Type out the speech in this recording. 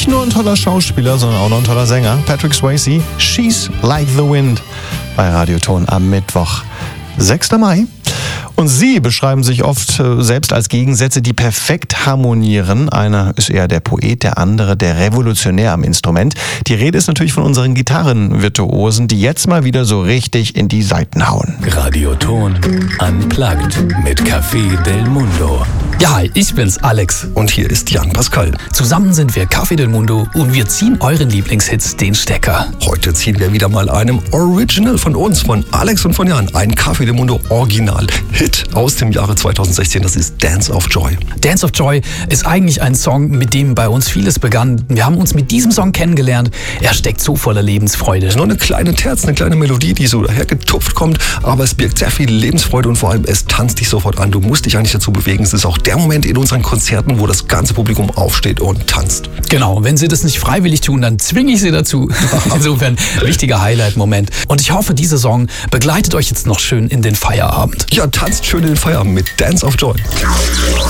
nicht nur ein toller Schauspieler, sondern auch noch ein toller Sänger. Patrick Swayze, She's Like the Wind bei Radioton am Mittwoch, 6. Mai. Und sie beschreiben sich oft selbst als Gegensätze, die perfekt harmonieren. Einer ist eher der Poet, der andere der Revolutionär am Instrument. Die Rede ist natürlich von unseren Gitarrenvirtuosen, die jetzt mal wieder so richtig in die Saiten hauen. Radioton Unplugged mit Café del Mundo. Ja, hi, ich bin's, Alex. Und hier ist Jan Pascal. Zusammen sind wir Café del Mundo und wir ziehen euren Lieblingshits den Stecker. Heute ziehen wir wieder mal einem Original von uns, von Alex und von Jan. Ein Café del Mundo Original-Hit aus dem Jahre 2016. Das ist Dance of Joy. Dance of Joy ist eigentlich ein Song, mit dem bei uns vieles begann. Wir haben uns mit diesem Song kennengelernt. Er steckt so voller Lebensfreude. Es ist nur eine kleine Terz, eine kleine Melodie, die so dahergetupft kommt, aber es birgt sehr viel Lebensfreude und vor allem, es tanzt dich sofort an. Du musst dich eigentlich dazu bewegen. Es ist auch der Moment in unseren Konzerten, wo das ganze Publikum aufsteht und tanzt. Genau, wenn sie das nicht freiwillig tun, dann zwinge ich sie dazu. Insofern, wichtiger Highlight-Moment. Und ich hoffe, dieser Song begleitet euch jetzt noch schön in den Feierabend. Ja, tanzt schön in den Feierabend mit Dance of Joy.